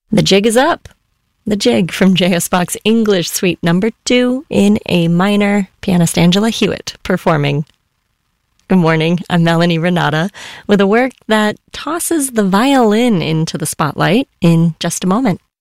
The jig is up. The Jig from J.S. Bach's English Suite Number 2 in A minor, pianist Angela Hewitt performing. Good morning, I'm Melanie Renata with a work that tosses the violin into the spotlight in just a moment.